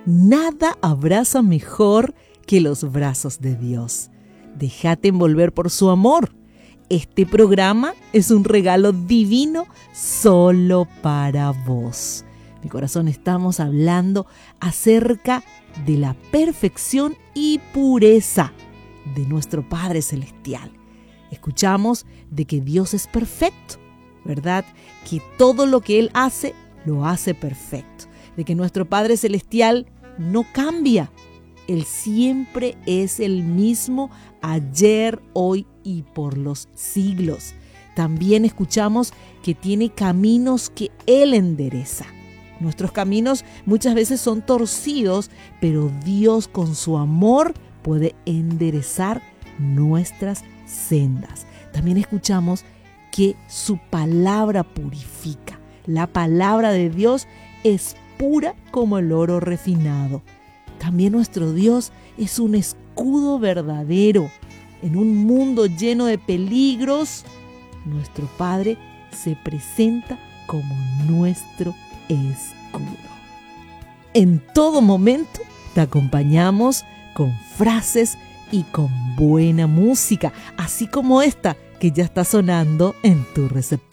Nada abraza mejor que los brazos de Dios. Déjate envolver por su amor. Este programa es un regalo divino solo para vos. Mi corazón, estamos hablando acerca de la perfección y pureza de nuestro Padre Celestial. Escuchamos de que Dios es perfecto, ¿verdad? Que todo lo que Él hace, lo hace perfecto. De que nuestro Padre Celestial no cambia. Él siempre es el mismo ayer, hoy y por los siglos. También escuchamos que tiene caminos que Él endereza. Nuestros caminos muchas veces son torcidos, pero Dios con su amor puede enderezar nuestras sendas. También escuchamos que su palabra purifica. La palabra de Dios es pura como el oro refinado. También nuestro Dios es un escudo verdadero. En un mundo lleno de peligros, nuestro Padre se presenta como nuestro escudo. En todo momento te acompañamos con frases y con buena música, así como esta que ya está sonando en tu receptor.